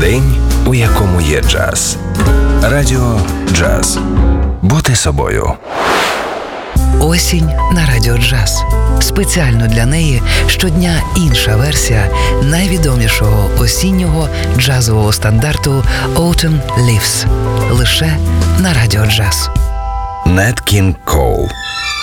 День, у якому є джаз. Радіо Джаз. Бути собою. Осінь на Радіо Джаз. Спеціально для неї щодня інша версія найвідомішого осіннього джазового стандарту Autumn Leaves. Лише на Радіо Джаз. Нат Кінг Коул.